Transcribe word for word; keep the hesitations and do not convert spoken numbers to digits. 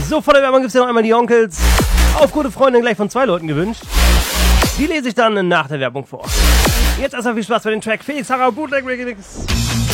So, vor der Werbung gibt es ja noch einmal die Onkels. Auf gute Freundin gleich von zwei Leuten gewünscht. Die lese ich dann nach der Werbung vor. Jetzt erstmal viel Spaß bei den Track Felix Harrer Bootleg Remix.